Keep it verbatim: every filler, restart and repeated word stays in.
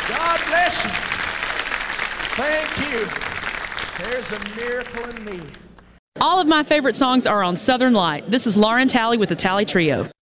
God bless you. Thank you. There's a miracle in me. All of my favorite songs are on Southern Light. This is Lauren Talley with the Talley Trio.